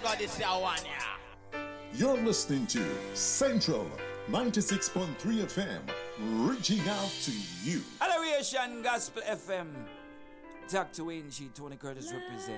got this one, yeah. You're listening to Central 96.3 FM, reaching out to you. Adoration Gospel FM. Dr. Wayne G, Tony Curtis represent.